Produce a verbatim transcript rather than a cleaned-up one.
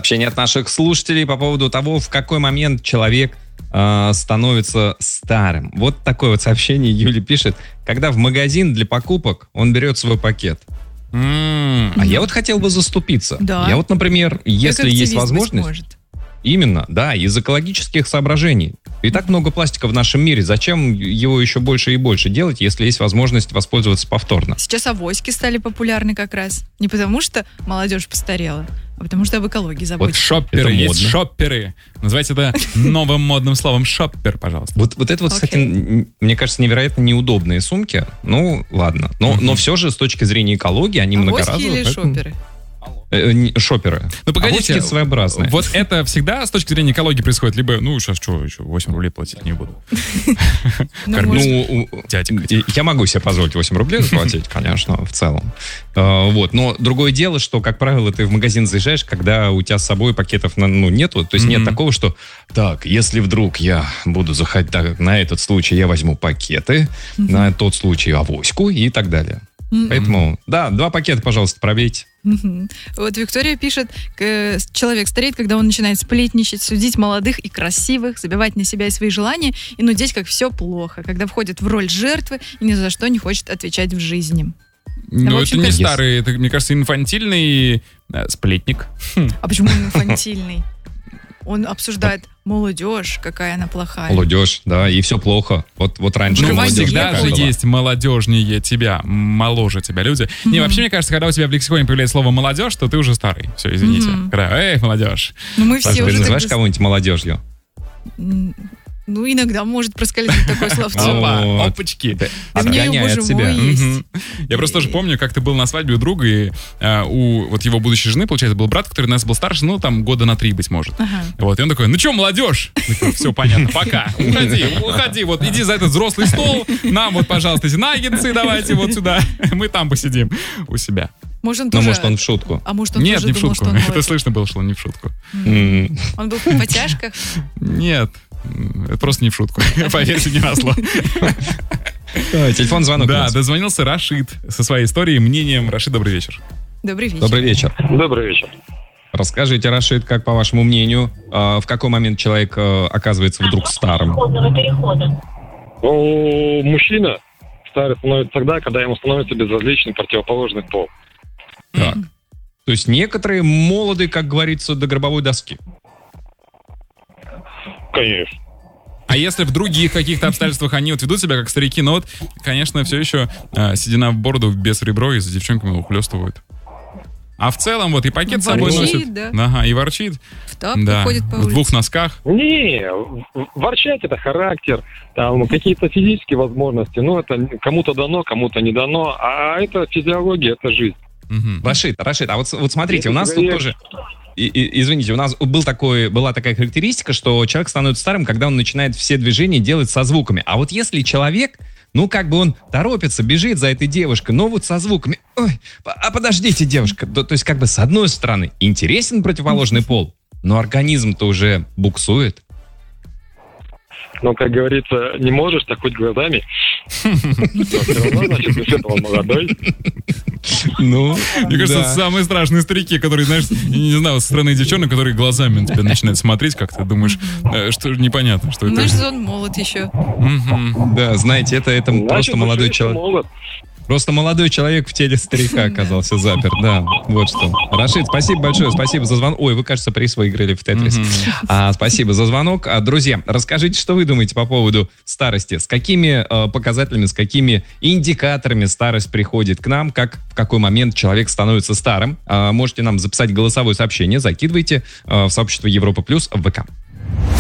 Сообщение от наших слушателей по поводу того, в какой момент человек э, становится старым. Вот такое вот сообщение Юля пишет. Когда в магазин для покупок он берет свой пакет. Mm. А я вот хотел бы заступиться. Да. Я вот, например, если есть возможность... Может. Именно, да, из экологических соображений. И так много пластика в нашем мире. Зачем его еще больше и больше делать, если есть возможность воспользоваться повторно? Сейчас авоськи стали популярны как раз. Не потому что молодежь постарела, а потому что об экологии заботятся. Вот шопперы, есть шопперы. Называйте это новым модным словом шоппер, пожалуйста. Вот, вот это вот, okay. кстати, мне кажется, невероятно неудобные сумки. Ну, ладно. Но, mm-hmm. но все же с точки зрения экологии они авоськи многоразовые. Или поэтому... шопперы? Шоперы. Ну, погодите, авоськи своеобразные. Вот это всегда с точки зрения экологии происходит? Либо, ну, сейчас что, еще восемь рублей платить не буду. Ну, я могу себе позволить восемь рублей заплатить, конечно, в целом. Вот. Но другое дело, что, как правило, ты в магазин заезжаешь, когда у тебя с собой пакетов ну, нету. То есть нет такого, что так, если вдруг я буду заходить так, на этот случай, я возьму пакеты, на тот случай авоську и так далее. Mm-hmm. Поэтому, да, два пакета, пожалуйста, пробейте. Mm-hmm. Вот Виктория пишет, человек стареет, когда он начинает сплетничать, судить молодых и красивых, забивать на себя и свои желания и нудеть, как все плохо, когда входит в роль жертвы и ни за что не хочет отвечать в жизни. Ну, да, это общем, не как... старый, это, мне кажется, инфантильный э, сплетник. А почему он инфантильный? Он обсуждает молодежь, какая она плохая. Молодежь, да, и все плохо. Вот, вот раньше ну, молодежь всегда же есть молодежнее тебя, моложе тебя люди. Mm-hmm. Не, вообще, мне кажется, когда у тебя в лексиконе появляется слово молодежь, то ты уже старый. Все, извините. Mm-hmm. Когда, эй, молодежь. Ну, мы все Саша, уже ты называешь так... кого-нибудь молодежью? Ну, иногда может проскользнуть такое словцо. Опа, опачки. Отгоняй от себя. Я просто тоже помню, как ты был на свадьбе у друга, и у вот его будущей жены, получается, был брат, который у нас был старше, ну, там, года на три, быть может. Вот, и он такой, ну что, молодежь? Все понятно, пока. Уходи, уходи, вот, иди за этот взрослый стол, нам вот, пожалуйста, эти наггетсы давайте вот сюда, мы там посидим у себя. Может, он ну, тоже... может, он в шутку. А может, он Нет, тоже не в думал, шутку. что он Это слышно было, что он не в шутку. Mm. Он был в потяжках? Нет, это просто не в шутку. Поверьте, не на слово. Телефон, звонок. Да, дозвонился Рашид со своей историей, мнением. Рашид, добрый вечер. Добрый вечер. Добрый вечер. Добрый вечер. Расскажите, Рашид, как, по вашему мнению, в какой момент человек оказывается вдруг старым? Ну, мужчина старый становится тогда, когда ему становится безразличен противоположный пол. Так. То есть некоторые молоды, как говорится, до гробовой доски. Конечно. А если в других каких-то обстоятельствах они вот ведут себя как старики, но вот, конечно, все еще э, седина в бороду, без ребро, и за девчонками ухлёстывают. А в целом вот и пакет с собой носит. Да. Ага, и ворчит. В тапках да. ходит по улице. В двух носках. Не, ворчать это характер, там какие-то физические возможности. Ну, это кому-то дано, кому-то не дано. А это физиология, это жизнь. Угу. Рашид, Рашид, а вот, вот смотрите, у нас тут тоже... И, и, извините, у нас был такой, была такая характеристика, что человек становится старым, когда он начинает все движения делать со звуками. А вот если человек, ну как бы он торопится, бежит за этой девушкой, но вот со звуками, ой, а подождите, девушка, то, то есть как бы с одной стороны интересен противоположный пол, но организм-то уже буксует. Но, как говорится, не можешь, так хоть глазами. Все равно, значит, из этого молодой. Ну, мне кажется, это самые страшные старики, которые, знаешь, не знаю, со стороны девчонок, которые глазами на тебя начинают смотреть, как ты думаешь, что непонятно, что это. Значит, он молод еще. Да, знаете, это это просто молодой человек. Просто молодой человек в теле старика оказался заперт, да, вот что. Рашид, спасибо большое, спасибо за звонок. Ой, вы, кажется, приз выиграли в Тетрис. Mm-hmm. А, спасибо за звонок. А, друзья, расскажите, что вы думаете по поводу старости? С какими а, показателями, с какими индикаторами старость приходит к нам? Как, в какой момент человек становится старым? А, можете нам записать голосовое сообщение, закидывайте а, в сообщество Европа Плюс в ВК.